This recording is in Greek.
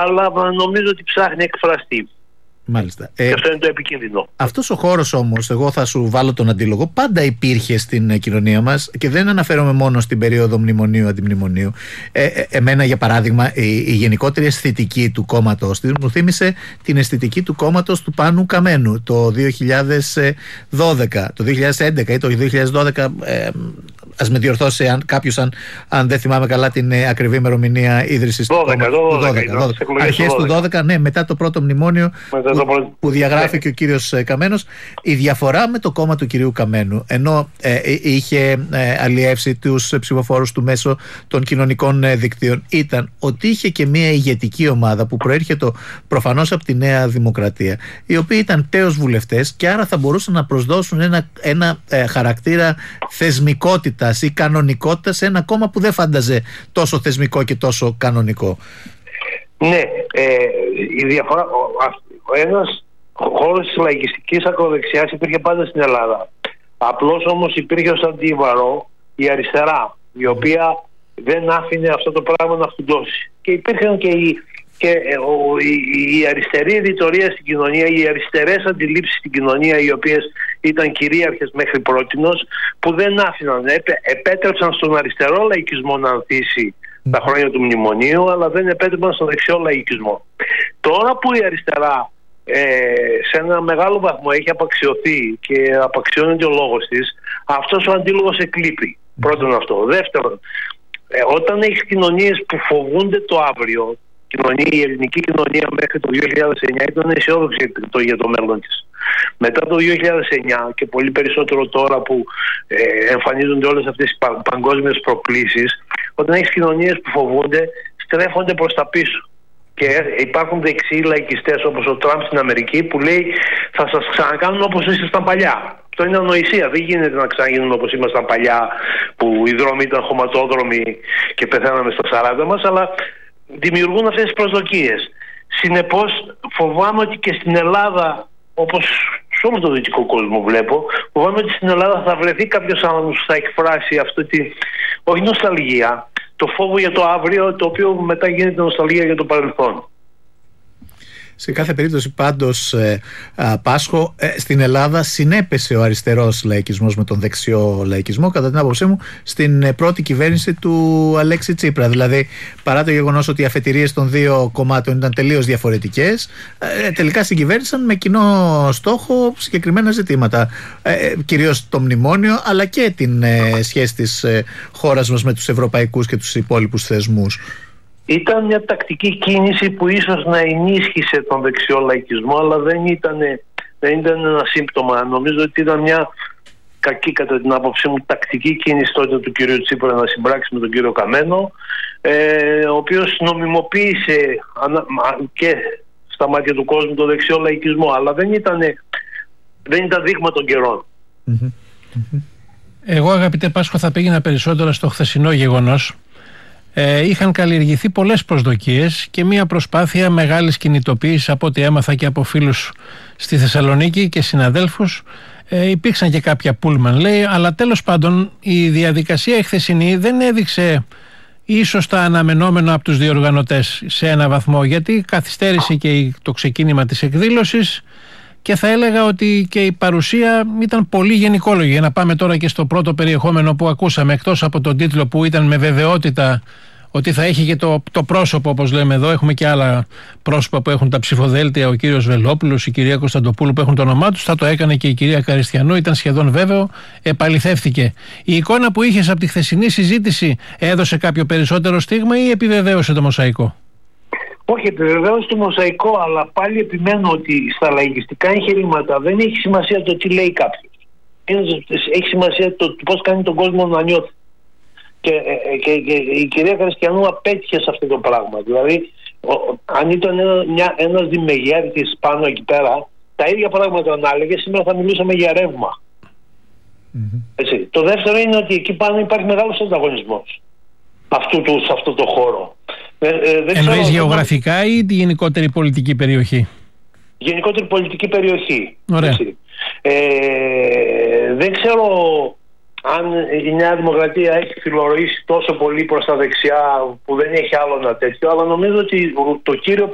αλλά νομίζω ότι ψάχνει εκφραστεί. Μάλιστα. Και αυτό είναι το επικίνδυνο. Αυτός ο χώρος όμως, εγώ θα σου βάλω τον αντίλογο, πάντα υπήρχε στην κοινωνία μας και δεν αναφέρομαι μόνο στην περίοδο μνημονίου, αντιμνημονίου. Εμένα, για παράδειγμα, η γενικότερη αισθητική του κόμματος μου θύμισε την αισθητική του κόμματος του Πάνου Καμένου το 2012, το 2011 ή το 2012. Ας με διορθώσει κάποιος αν δεν θυμάμαι καλά την ακριβή ημερομηνία ίδρυσης του κόμματος. Αρχές του 12, ναι, μετά το πρώτο μνημόνιο που διαγράφει και ο κύριος Καμένος. Η διαφορά με το κόμμα του κυρίου Καμένου, ενώ είχε αλλιεύσει τους ψηφοφόρους του μέσω των κοινωνικών δικτύων, ήταν ότι είχε και μια ηγετική ομάδα που προέρχεται προφανώς από τη Νέα Δημοκρατία, οι οποίοι ήταν τέως βουλευτές και άρα θα μπορούσαν να προσδώσουν ένα χαρακτήρα θεσμικότητας ή κανονικότητας σε ένα κόμμα που δεν φάνταζε τόσο θεσμικό και τόσο κανονικό. Ναι, η διαφορά, ένας χώρος της λαϊκιστικής ακροδεξιάς υπήρχε πάντα στην Ελλάδα. Απλώς όμως υπήρχε ως αντίβαρο η αριστερά, η οποία δεν άφηνε αυτό το πράγμα να φουντώσει. Και υπήρχαν και η αριστερή ρητορία στην κοινωνία, οι αριστερές αντιλήψεις στην κοινωνία, οι οποίες ήταν κυρίαρχες μέχρι πρότινος, που δεν άφηναν, επέτρεψαν στον αριστερό λαϊκισμό να ανθίσει τα χρόνια του μνημονίου, αλλά δεν επέτρεπαν στον δεξιό λαϊκισμό. Τώρα που η αριστερά σε ένα μεγάλο βαθμό έχει απαξιωθεί και απαξιώνεται ο λόγος της, αυτός ο αντίλογος εκλείπει. Πρώτον αυτό. Δεύτερον, όταν έχεις κοινωνίες που φοβούνται το αύριο, η ελληνική κοινωνία μέχρι το 2009 ήταν αισιόδοξη για το μέλλον της. Μετά το 2009 και πολύ περισσότερο τώρα που εμφανίζονται όλες αυτές οι παγκόσμιες προκλήσεις, όταν έχεις κοινωνίες που φοβούνται, στρέφονται προς τα πίσω. Και υπάρχουν δεξιοί λαϊκιστές όπως ο Τραμπ στην Αμερική που λέει θα σας ξανακάνουν όπως ήσασταν παλιά. Αυτό είναι ανοησία. Δεν γίνεται να ξαναγίνουν όπως ήμασταν παλιά, που οι δρόμοι ήταν χωματόδρομοι και πεθαίναμε στα 40 μας, αλλά δημιουργούν αυτές τις προσδοκίες. Συνεπώς φοβάμαι ότι και στην Ελλάδα, όπως σε όλο τον δυτικό κόσμο βλέπω, φοβάμαι ότι στην Ελλάδα θα βρεθεί κάποιος άνθρωπος που θα εκφράσει αυτό όχι νοσταλγία, το φόβο για το αύριο, το οποίο μετά γίνεται νοσταλγία για το παρελθόν. Σε κάθε περίπτωση πάντως, Πάσχο, στην Ελλάδα συνέπεσε ο αριστερός λαϊκισμός με τον δεξιό λαϊκισμό, κατά την άποψή μου, στην πρώτη κυβέρνηση του Αλέξη Τσίπρα. Δηλαδή, παρά το γεγονός ότι οι αφετηρίες των δύο κομμάτων ήταν τελείως διαφορετικές, τελικά συγκυβέρνησαν με κοινό στόχο συγκεκριμένα ζητήματα. Κυρίως το μνημόνιο, αλλά και την σχέση της χώρας μας με τους ευρωπαϊκούς και τους υπόλοιπους θεσμούς. Ήταν μια τακτική κίνηση που ίσως να ενίσχυσε τον δεξιό λαϊκισμό, αλλά δεν ήταν ένα σύμπτωμα. Νομίζω ότι ήταν μια κακή, κατά την άποψή μου, τακτική κίνηση τότε του κυρίου Τσίπρα να συμπράξει με τον κύριο Καμένο, ο οποίος νομιμοποίησε και στα μάτια του κόσμου τον δεξιό λαϊκισμό, αλλά δεν ήταν δείγμα των καιρών. Εγώ, αγαπητέ Πάσχο, θα πήγαινα περισσότερο στο χθεσινό γεγονός. Είχαν καλλιεργηθεί πολλές προσδοκίες και μια προσπάθεια μεγάλης κινητοποίησης, από ό,τι έμαθα και από φίλους στη Θεσσαλονίκη και συναδέλφους. Υπήρξαν και κάποια πούλμαν, λέει, αλλά τέλος πάντων η διαδικασία η χθεσινή δεν έδειξε ίσως τα αναμενόμενα από τους διοργανωτές σε ένα βαθμό, γιατί καθυστέρησε και το ξεκίνημα της εκδήλωσης και θα έλεγα ότι και η παρουσία ήταν πολύ γενικόλογη. Για να πάμε τώρα και στο πρώτο περιεχόμενο που ακούσαμε, εκτός από τον τίτλο που ήταν με βεβαιότητα ότι θα έχει και το πρόσωπο, όπως λέμε εδώ, έχουμε και άλλα πρόσωπα που έχουν τα ψηφοδέλτια, ο κύριος Βελόπουλος, η κυρία Κωνσταντοπούλου που έχουν το όνομά τους, θα το έκανε και η κυρία Καριστιανού, ήταν σχεδόν βέβαιο, επαληθεύτηκε. Η εικόνα που είχες από τη χθεσινή συζήτηση έδωσε κάποιο περισσότερο στίγμα ή επιβεβαίωσε το μοσαϊκό? Όχι, επιβεβαίωσε το μοσαϊκό, αλλά πάλι επιμένω ότι στα λαϊκιστικά εγχειρήματα δεν έχει σημασία το τι λέει κάποιος. Έχει σημασία το πώς κάνει τον κόσμο να νιώθει. Και η κυρία Χριστιανού απέτυχε σε αυτό το πράγμα. Δηλαδή, αν ήταν ένας δημεγέρτης πάνω εκεί πέρα, τα ίδια πράγματα αν έλεγε, σήμερα θα μιλούσαμε για ρεύμα. Έτσι. Το δεύτερο είναι ότι εκεί πάνω υπάρχει μεγάλος ανταγωνισμός σε αυτό το χώρο. Εννοείς γεωγραφικά ή τη γενικότερη πολιτική περιοχή? Γενικότερη πολιτική περιοχή. Ωραία. Δεν ξέρω αν η Νέα Δημοκρατία έχει φιλορροήσει τόσο πολύ προς τα δεξιά που δεν έχει άλλο ένα τέτοιο, αλλά νομίζω ότι το κύριο